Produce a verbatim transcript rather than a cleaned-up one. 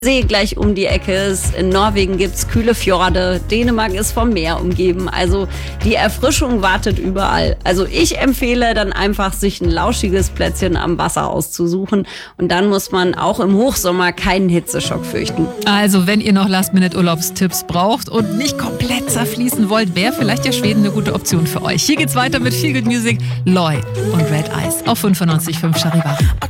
See gleich um die Ecke ist. In Norwegen gibt es kühle Fjorde. Dänemark ist vom Meer umgeben. Also die Erfrischung wartet überall. Also ich empfehle dann einfach, sich ein lauschiges Plätzchen am Wasser auszusuchen. Und dann muss man auch im Hochsommer keinen Hitzeschock fürchten. Also wenn ihr noch Last-Minute-Urlaubstipps braucht und nicht komplett zerfließen wollt, wäre vielleicht ja Schweden eine gute Option für euch. Hier geht's weiter mit Feel Good Music, Loy und Red Eyes auf fünfundneunzig Komma fünf Charivari.